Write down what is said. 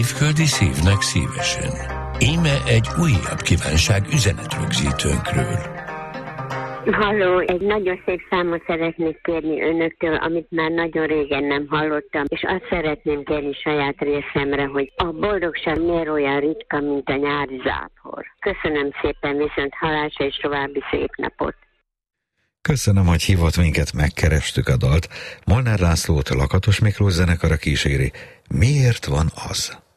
Szívföldi szívnek szívesen. Íme egy újabb kívánság üzenetrögzítőnkről. Halló, egy nagyon szép számot szeretnék kérni önöktől, amit már nagyon régen nem hallottam, és azt szeretném kérni saját részemre, hogy a boldogság miért olyan ritka, mint a nyári zápor. Köszönöm szépen, viszont hallásra és további szép napot. Köszönöm, hogy hívott minket, megkerestük a dalt. Molnár Lászlót, Lakatos Miklós zenekara kíséri. Miért van az?